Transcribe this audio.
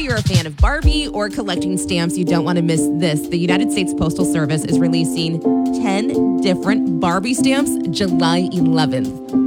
you're a fan of Barbie or collecting stamps, you don't want to miss this. The United States Postal Service is releasing 10 different Barbie stamps July 11th.